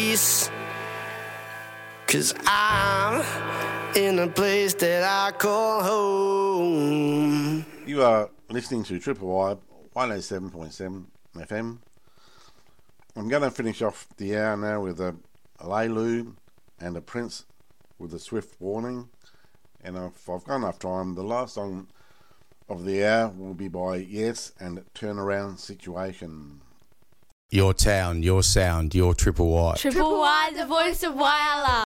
peace. 'Cause I'm in a place that I call home. You are listening to Triple Y 107.7 FM. I'm going to finish off the hour now with a Laylu and a Prince with a Swift Warning. And if I've got enough time, the last song of the hour will be by Yes and Turnaround Situation. Your town, your sound, your Triple Y. Triple Y, the voice of Whyalla.